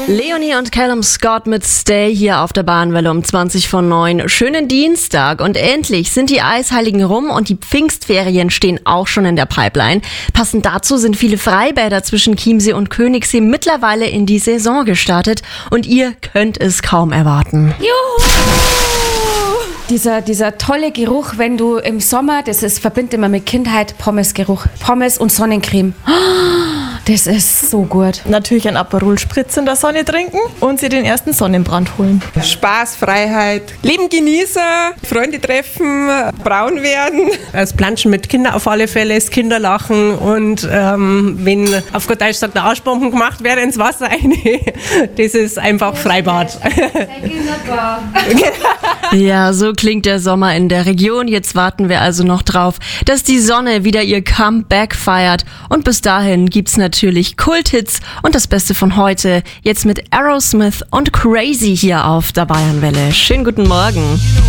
Leonie und Callum Scott mit Stay hier auf der Bahnwelle um 20:09. Schönen Dienstag und endlich sind die Eisheiligen rum und die Pfingstferien stehen auch schon in der Pipeline. Passend dazu sind viele Freibäder zwischen Chiemsee und Königssee mittlerweile in die Saison gestartet und ihr könnt es kaum erwarten. Juhu! Dieser tolle Geruch, wenn du im Sommer, verbindet man mit Kindheit, Pommesgeruch. Pommes und Sonnencreme. Das ist so gut. Natürlich ein Aperol Spritz in der Sonne trinken und sich den ersten Sonnenbrand holen. Spaß, Freiheit, Leben genießen, Freunde treffen, braun werden. Das Planschen mit Kindern auf alle Fälle, das Kinderlachen und wenn auf gut Deutsch sagt, der Arschbomben gemacht wäre ins Wasser rein. Das ist einfach Freibad. Ja, so klingt der Sommer in der Region. Jetzt warten wir also noch drauf, dass die Sonne wieder ihr Comeback feiert. Und bis dahin gibt's natürlich Kulthits und das Beste von heute. Jetzt mit Aerosmith und Crazy hier auf der Bayernwelle. Schönen guten Morgen.